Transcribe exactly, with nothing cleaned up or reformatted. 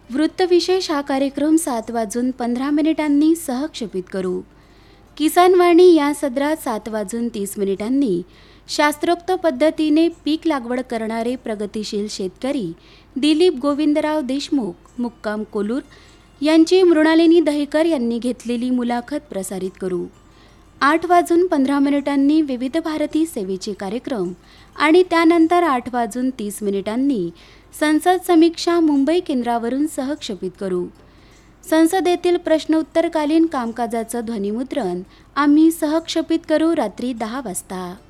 वृत्तविशेष हा कार्यक्रम सात वाजून पंधरा मिनिटांनी सहक्षेपित करू. किसान वाणी या सदरात सात वाजून तीस मिनिटांनी शास्त्रोक्त पद्धतीने पीक लागवड करणारे प्रगतिशील शेतकरी दिलीप गोविंदराव देशमुख मुक्काम कोलूर यांची मृणालिनी दहिकर यांनी घेतलेली मुलाखत प्रसारित करू. आठ वाजून पंधरा मिनिटांनी विविध भारती सेवेचे कार्यक्रम आणि त्यानंतर आठ वाजून तीस मिनिटांनी संसद समीक्षा मुंबई केंद्रावरून सहक्षेपित करू. संसदेतील प्रश्नोत्तरकालीन कामकाजाचं ध्वनिमुद्रण आम्ही सहक्षेपित करू रात्री दहा वाजता.